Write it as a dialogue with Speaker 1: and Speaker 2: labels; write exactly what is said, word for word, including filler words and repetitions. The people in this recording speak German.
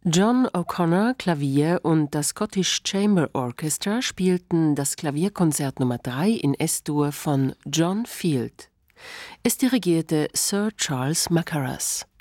Speaker 1: John O'Connor, Klavier und das Scottish Chamber Orchestra spielten das Klavierkonzert Nummer drei in S-Dur von John Field. Es dirigierte Sir Charles Mackerras.